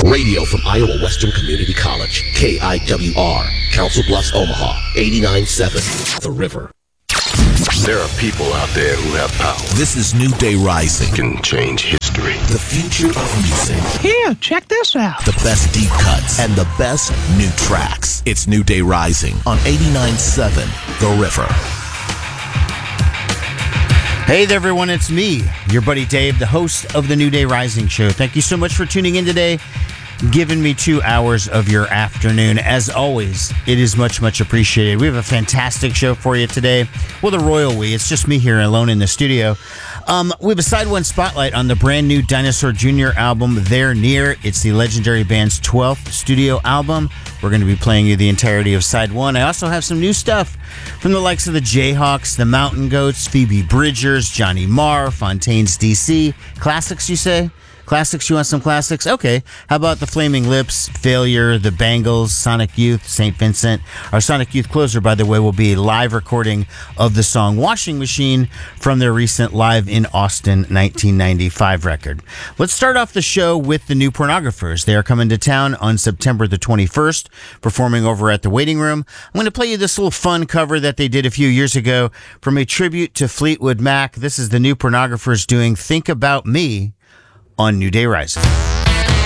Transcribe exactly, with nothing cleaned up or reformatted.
Radio from Iowa Western Community College, K I W R, Council Bluffs, Omaha, eighty-nine point seven, The River. There are people out there who have power. This is New Day Rising. Can change history. The future of music. Here, check this out. The best deep cuts and the best new tracks. It's New Day Rising on eighty-nine point seven, The River. Hey there, everyone. It's me, your buddy Dave, the host of the New Day Rising Show. Thank you so much for tuning in today, giving me two hours of your afternoon. As always, it is much, much appreciated. We have a fantastic show for you today. Well, the royal we. It's just me here alone in the studio. Um, we have a side one spotlight on the brand new Dinosaur Junior album, They're Near. It's the legendary band's twelfth studio album. We're going to be playing you the entirety of side one. I also have some new stuff from the likes of the Jayhawks, the Mountain Goats, Phoebe Bridgers, Johnny Marr, Fontaines D C. Classics, you say? Classics? You want some classics? Okay. How about the Flaming Lips, Failure, the Bangles, Sonic Youth, Saint Vincent? Our Sonic Youth closer, by the way, will be a live recording of the song Washing Machine from their recent Live in Austin nineteen ninety-five record. Let's start off the show with the New Pornographers. They are coming to town on September the twenty-first, performing over at the Waiting Room. I'm going to play you this little fun cover that they did a few years ago from a tribute to Fleetwood Mac. This is the New Pornographers doing Think About Me on New Day Rising.